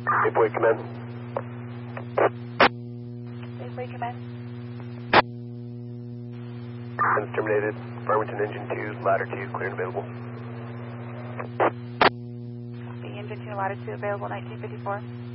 Midway command. Midway command. Guns terminated. Farmington engine 2, ladder 2, clear and available. The engine 2, ladder 2 available, 1954.